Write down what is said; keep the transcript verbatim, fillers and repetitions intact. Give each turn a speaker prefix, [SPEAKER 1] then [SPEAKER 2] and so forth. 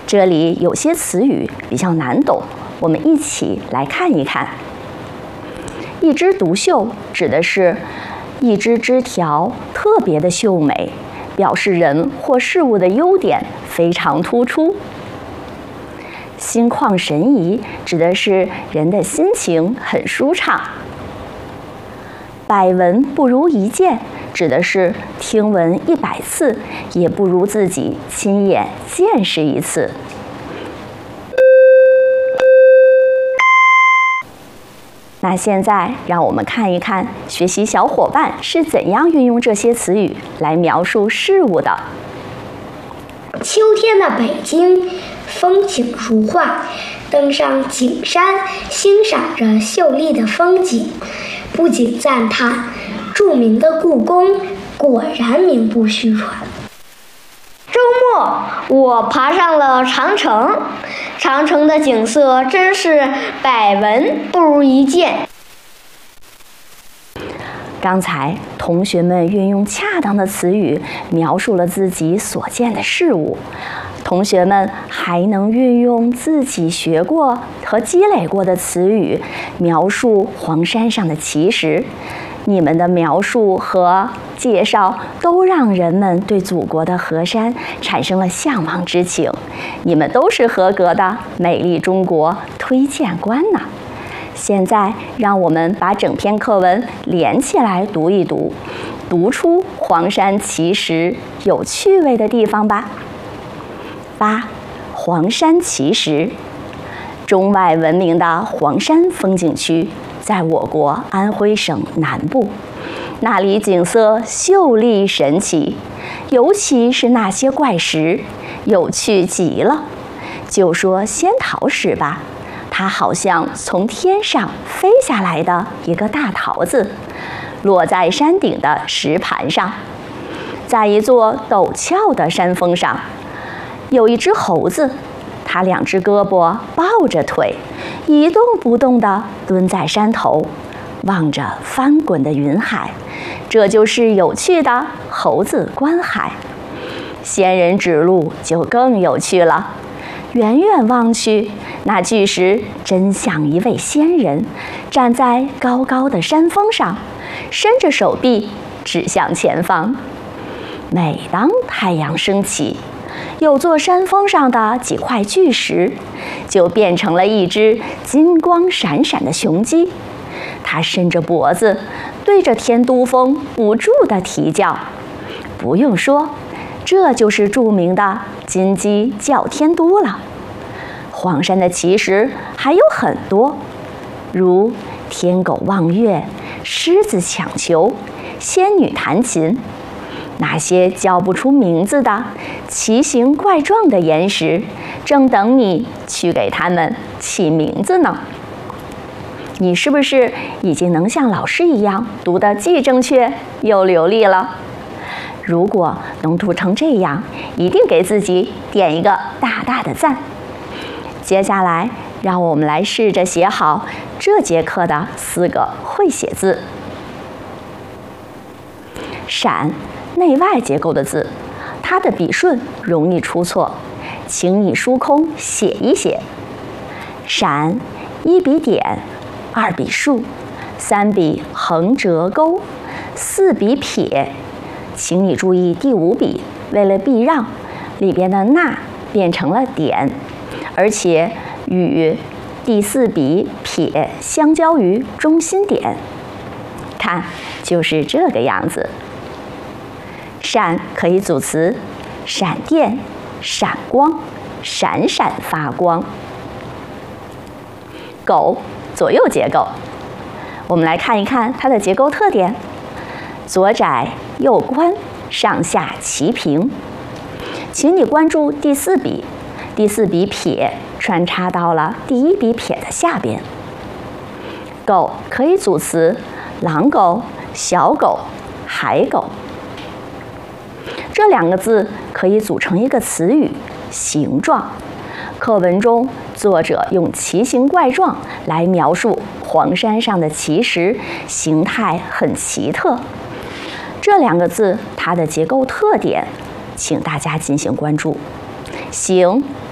[SPEAKER 1] 这里有些词语比较难懂，我们一起来看一看。一枝独秀指的是一枝枝条特别的秀美，表示人或事物的优点非常突出。心旷神怡指的是人的心情很舒畅。百闻不如一见指的是听闻一百次也不如自己亲眼见识一次。那现在让我们看一看学习小伙伴是怎样运用这些词语来描述事物的。
[SPEAKER 2] 秋天的北京，风景如画，登上景山，欣赏着秀丽的风景，不仅赞叹著名的故宫果然名不虚传。
[SPEAKER 3] 周末，我爬上了长城，长城的景色真是百闻不如一见。
[SPEAKER 1] 刚才同学们运用恰当的词语描述了自己所见的事物，同学们还能运用自己学过和积累过的词语描述黄山上的奇石。你们的描述和介绍都让人们对祖国的河山产生了向往之情，你们都是合格的美丽中国推荐官呢。现在让我们把整篇课文连起来读一读，读出黄山奇石有趣味的地方吧。八、黄山奇石。中外闻名的黄山风景区在我国安徽省南部，那里景色秀丽神奇，尤其是那些怪石，有趣极了。就说仙桃石吧，它好像从天上飞下来的一个大桃子，落在山顶的石盘上。在一座陡峭的山峰上，有一只猴子，它两只胳膊抱着腿，一动不动地蹲在山头，望着翻滚的云海。这就是有趣的猴子观海。仙人指路就更有趣了，远远望去，那巨石真像一位仙人，站在高高的山峰上，伸着手臂指向前方。每当太阳升起，有座山峰上的几块巨石就变成了一只金光闪闪的雄鸡，它伸着脖子对着天都峰不住地啼叫。不用说，这就是著名的金鸡叫天都了。黄山的奇石还有很多，如天狗望月、狮子抢球、仙女弹琴。那些叫不出名字的奇形怪状的岩石，正等你去给它们起名字呢。你是不是已经能像老师一样读得既正确又流利了？如果能读成这样，一定给自己点一个大大的赞。接下来，让我们来试着写好这节课的四个会写字。闪，内外结构的字，它的笔顺容易出错，请你疏空写一写。闪，一笔点，二笔竖，三笔横折钩，四笔撇。请你注意第五笔，为了避让，里边的捺变成了点，而且与第四笔撇相交于中心点。看，就是这个样子。闪可以组词闪电、闪光、闪闪发光。狗，左右结构。我们来看一看它的结构特点：左窄右宽，上下齐平。请你关注第四笔，第四笔撇穿插到了第一笔撇的下边。狗可以组词狼狗、小狗、海狗。这两个字可以组成一个词语形状。课文中，作者用奇形怪状来描述黄山上的奇石，形态很奇特。这两个字它的结构特点，请大家进行关注。形